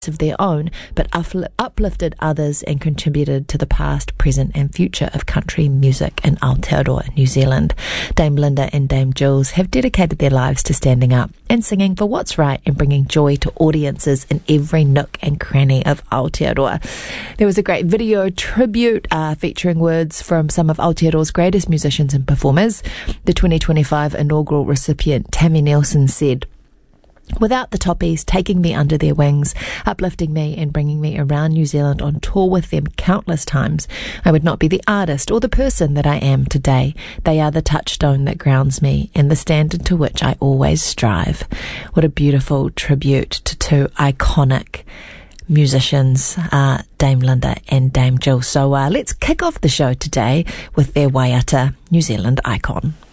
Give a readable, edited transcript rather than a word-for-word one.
of their own, but uplifted others and contributed to the past, present and future of country music in Aotearoa, New Zealand. Dame Linda and Dame Jules have dedicated their lives to standing up and singing for what's right and bringing joy to audiences in every nook and cranny of Aotearoa. There was a great video tribute featuring words from some of Aotearoa's greatest musicians and performers. The 2025 inaugural recipient, Tammy Nielsen, said, "Without the Toppies taking me under their wings, uplifting me and bringing me around New Zealand on tour with them countless times, I would not be the artist or the person that I am today. They are the touchstone that grounds me and the standard to which I always strive." What a beautiful tribute to two iconic musicians, Dame Linda and Dame Jill. So let's kick off the show today with their Waiata New Zealand icon.